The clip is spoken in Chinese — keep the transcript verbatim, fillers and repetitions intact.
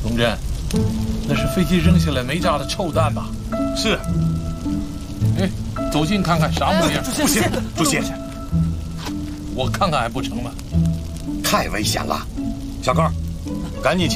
龙震，那是飞机扔下来没炸的臭弹吧？ 是。 哎，走近看看啥模样？ 不行，主席， 我看看还不成吗？ 太危险了，小高，赶紧。